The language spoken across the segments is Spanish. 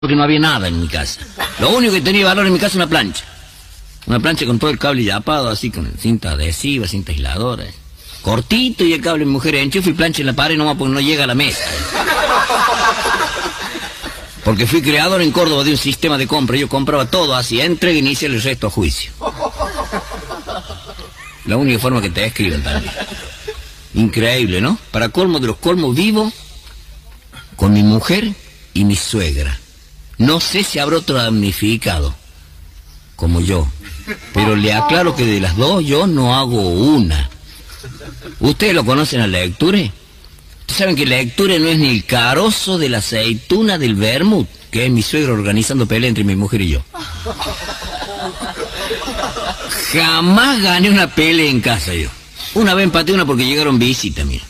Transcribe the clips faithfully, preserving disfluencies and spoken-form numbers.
porque no había nada en mi casa. Lo único que tenía valor en mi casa es una plancha. Una plancha con todo el cable yapado, así con cinta adhesiva, cinta aisladora. Cortito y el cable, mi mujer enchufa y plancha en la pared nomás porque no llega a la mesa. Porque fui creador en Córdoba de un sistema de compra. Yo compraba todo así, entrega inicial y el resto a juicio. La única forma que te escriben también. Increíble, ¿no? Para colmo de los colmos, vivo con mi mujer y mi suegra. No sé si habrá otro damnificado como yo, pero le aclaro que de las dos yo no hago una. ¿Ustedes lo conocen a la Lecture? Ustedes saben que la Lecture no es ni el carozo de la aceituna del vermut, que es mi suegro organizando pelea entre mi mujer y yo. Jamás gané una pelea en casa yo. Una vez empaté una porque llegaron visitas, mira.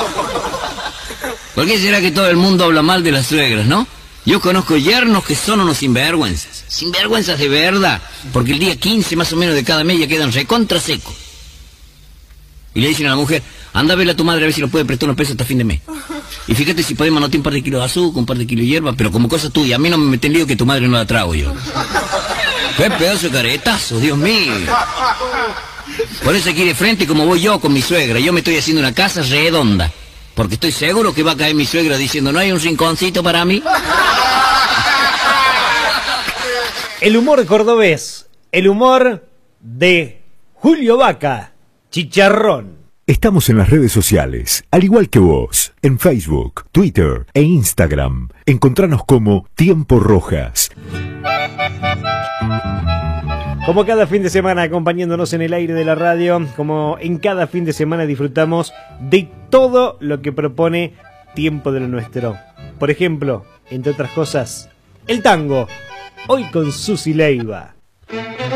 ¿Por qué será que todo el mundo habla mal de las suegras, no? Yo conozco yernos que son unos sinvergüenzas. Sinvergüenzas de verdad. Porque el día quince más o menos de cada mes ya quedan recontra secos. Y le dicen a la mujer, anda a verle a tu madre a ver si nos puede prestar unos pesos hasta fin de mes. Y fíjate si podemos anotar un par de kilos de azúcar, un par de kilos de hierba, pero como cosa tuya. A mí no me meten lío que tu madre no la trago yo. ¡Qué pedazo de caretazo, Dios mío! Por eso aquí de frente, como voy yo con mi suegra, yo me estoy haciendo una casa redonda. Porque estoy seguro que va a caer mi suegra diciendo, ¿no hay un rinconcito para mí? El humor cordobés, el humor de Julio Vaca, Chicharrón. Estamos en las redes sociales, al igual que vos, en Facebook, Twitter e Instagram. Encontranos como Tiempo Rojas. Como cada fin de semana acompañándonos en el aire de la radio, como en cada fin de semana disfrutamos de todo lo que propone Tiempo de lo Nuestro. Por ejemplo, entre otras cosas, el tango, hoy con Susi Leiva.